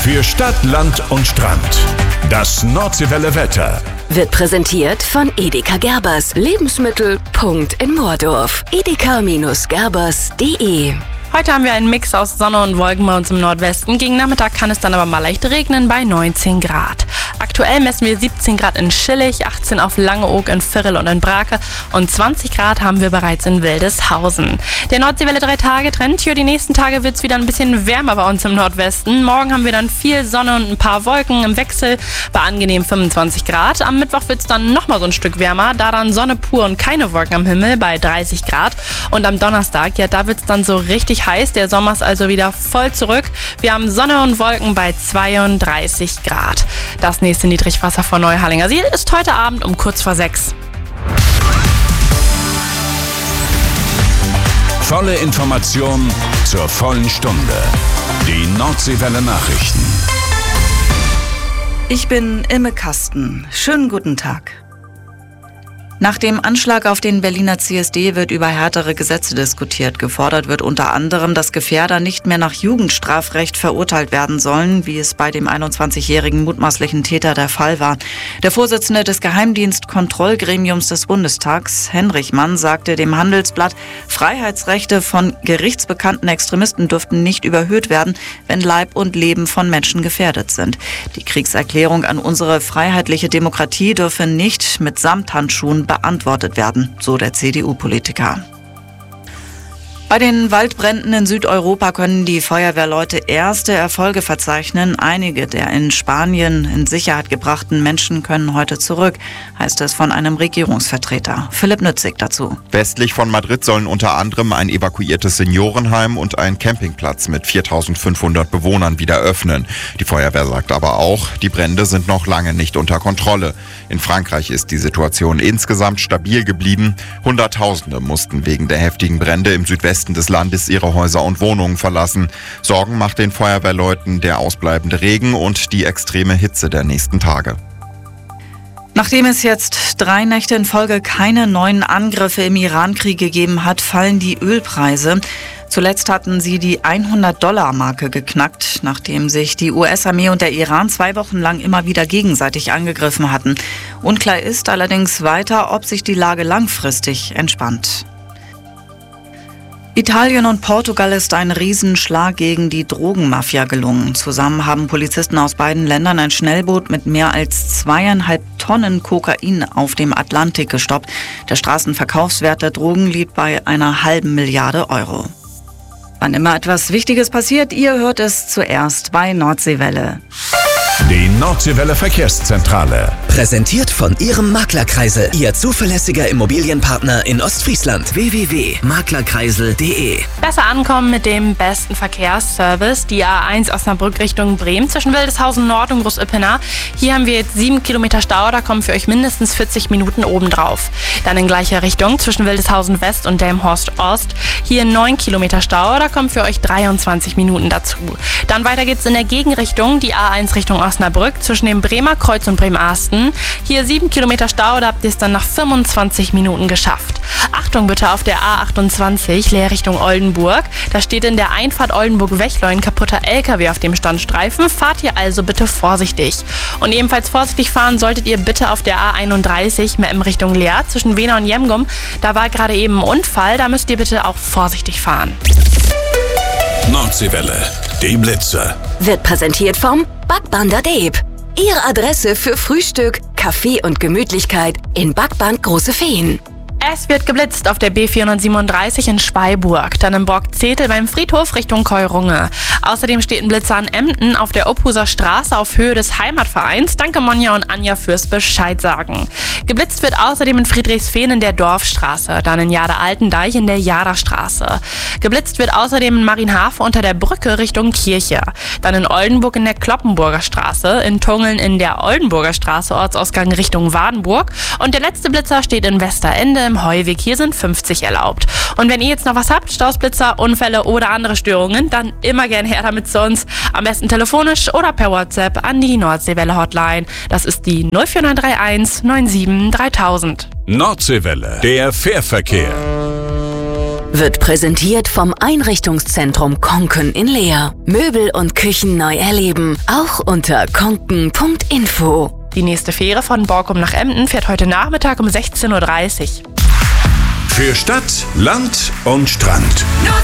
Für Stadt, Land und Strand. Das Nordseewelle Wetter wird präsentiert von Edeka Gerbers. Lebensmittel. In Moordorf. edeka-gerbers.de. Heute haben wir einen Mix aus Sonne und Wolken bei uns im Nordwesten. Gegen Nachmittag kann es dann aber mal leicht regnen bei 19 Grad. Aktuell messen wir 17 Grad in Schillig, 18 auf Langeoog, in Virrel und in Brake und 20 Grad haben wir bereits in Wildeshausen. Der Nordseewelle 3-Tage-Trend. Für die nächsten Tage wird es wieder ein bisschen wärmer bei uns im Nordwesten. Morgen haben wir dann viel Sonne und ein paar Wolken im Wechsel bei angenehm 25 Grad. Am Mittwoch wird es dann nochmal so ein Stück wärmer, da dann Sonne pur und keine Wolken am Himmel bei 30 Grad. Und am Donnerstag, ja, da wird es dann so richtig heiß. Der Sommer ist also wieder voll zurück. Wir haben Sonne und Wolken bei 32 Grad. Das nächste Niedrigwasser vor Neuhallinger See ist heute Abend um kurz vor 6. Volle Information zur vollen Stunde. Die Nordseewelle Nachrichten. Ich bin Imme Kasten. Schönen guten Tag. Nach dem Anschlag auf den Berliner CSD wird über härtere Gesetze diskutiert. Gefordert wird unter anderem, dass Gefährder nicht mehr nach Jugendstrafrecht verurteilt werden sollen, wie es bei dem 21-jährigen mutmaßlichen Täter der Fall war. Der Vorsitzende des Geheimdienstkontrollgremiums des Bundestags, Henrich Mann, sagte dem Handelsblatt, Freiheitsrechte von gerichtsbekannten Extremisten dürften nicht überhöht werden, wenn Leib und Leben von Menschen gefährdet sind. Die Kriegserklärung an unsere freiheitliche Demokratie dürfe nicht mit Samthandschuhen beantwortet werden, so der CDU-Politiker. Bei den Waldbränden in Südeuropa können die Feuerwehrleute erste Erfolge verzeichnen. Einige der in Spanien in Sicherheit gebrachten Menschen können heute zurück, heißt es von einem Regierungsvertreter. Philipp Nützig dazu. Westlich von Madrid sollen unter anderem ein evakuiertes Seniorenheim und ein Campingplatz mit 4.500 Bewohnern wieder öffnen. Die Feuerwehr sagt aber auch, die Brände sind noch lange nicht unter Kontrolle. In Frankreich ist die Situation insgesamt stabil geblieben. Hunderttausende mussten wegen der heftigen Brände im Südwesten des Landes ihre Häuser und Wohnungen verlassen. Sorgen macht den Feuerwehrleuten der ausbleibende Regen und die extreme Hitze der nächsten Tage. Nachdem es jetzt 3 Nächte in Folge keine neuen Angriffe im Iran-Krieg gegeben hat, fallen die Ölpreise. Zuletzt hatten sie die $100-Marke geknackt, nachdem sich die US-Armee und der Iran 2 Wochen lang immer wieder gegenseitig angegriffen hatten. Unklar ist allerdings weiter, ob sich die Lage langfristig entspannt. Italien und Portugal ist ein Riesenschlag gegen die Drogenmafia gelungen. Zusammen haben Polizisten aus beiden Ländern ein Schnellboot mit mehr als 2,5 Tonnen Kokain auf dem Atlantik gestoppt. Der Straßenverkaufswert der Drogen liegt bei einer halben Milliarde Euro. Wann immer etwas Wichtiges passiert, ihr hört es zuerst bei Nordseewelle. Die Nordseewelle Verkehrszentrale. Präsentiert von Ihrem Maklerkreisel. Ihr zuverlässiger Immobilienpartner in Ostfriesland. www.maklerkreisel.de. Besser ankommen mit dem besten Verkehrsservice. Die A1 Osnabrück Richtung Bremen zwischen Wildeshausen Nord und Groß-Ippener. Hier haben wir jetzt 7 Kilometer Stau. Da kommen für euch mindestens 40 Minuten obendrauf. Dann in gleicher Richtung zwischen Wildeshausen West und Delmenhorst Ost. Hier 9 Kilometer Stau. Da kommen für euch 23 Minuten dazu. Dann weiter geht's in der Gegenrichtung. Die A1 Richtung Osnabrück zwischen dem Bremer Kreuz und Bremerhaven. Hier 7 Kilometer Stau, da habt ihr es dann nach 25 Minuten geschafft. Achtung bitte auf der A28, Leer Richtung Oldenburg. Da steht in der Einfahrt Oldenburg-Wechleu ein kaputter LKW auf dem Standstreifen. Fahrt ihr also bitte vorsichtig. Und ebenfalls vorsichtig fahren solltet ihr bitte auf der A31 Meppen Richtung Leer zwischen Wena und Jemgum. Da war gerade eben ein Unfall, da müsst ihr bitte auch vorsichtig fahren. Nordseewelle, die Blitzer. Wird präsentiert vom Backbander Deep. Ihre Adresse für Frühstück, Kaffee und Gemütlichkeit in Backband Große Feen. Es wird geblitzt auf der B437 in Speyburg, dann im Borgzetel beim Friedhof Richtung Keurunge. Außerdem steht ein Blitzer an Emden auf der Ophuser Straße auf Höhe des Heimatvereins. Danke Monja und Anja fürs Bescheid sagen. Geblitzt wird außerdem in Friedrichsfehn in der Dorfstraße, dann in Jade-Altendeich in der Jaderstraße. Geblitzt wird außerdem in Marienhafen unter der Brücke Richtung Kirche, dann in Oldenburg in der Kloppenburger Straße, in Tungeln in der Oldenburger Straße, Ortsausgang Richtung Wadenburg und der letzte Blitzer steht in Westerende im Heuweg. Hier sind 50 erlaubt. Und wenn ihr jetzt noch was habt, Stausblitzer, Unfälle oder andere Störungen, dann immer gerne her damit zu uns. Am besten telefonisch oder per WhatsApp an die Nordseewelle Hotline. Das ist die 04931 97 3000. Nordseewelle, der Fährverkehr. wird präsentiert vom Einrichtungszentrum Konken in Leer. Möbel und Küchen neu erleben, auch unter konken.info. Die nächste Fähre von Borkum nach Emden fährt heute Nachmittag um 16:30 Uhr. Für Stadt, Land und Strand.